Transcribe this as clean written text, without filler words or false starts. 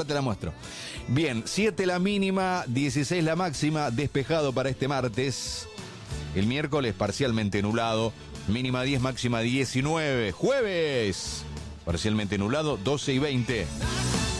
ahora te la muestro. Bien, 7 la mínima, 16 la máxima, despejado para este martes. El miércoles parcialmente nublado, mínima 10, máxima 19. Jueves, parcialmente nublado, 12 y 20.